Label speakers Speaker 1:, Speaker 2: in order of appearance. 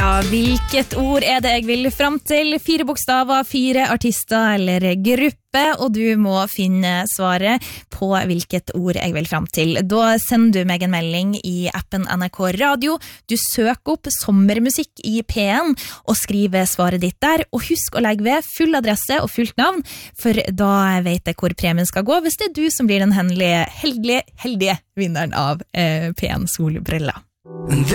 Speaker 1: Ja, hvilket ord det jeg vil fram til? 4 bokstaver, 4 artister eller gruppe, og du må finne svaret på hvilket ord jeg vil fram til. Da sender du meg en melding i appen NRK Radio. Du søker opp sommermusikk i P1 og skriver svaret ditt der. Og husk å legge ved full adresse og fullt navn, for da vet jeg hvor premien skal gå, hvis det du som blir den heldige vinneren av P1 solbriller.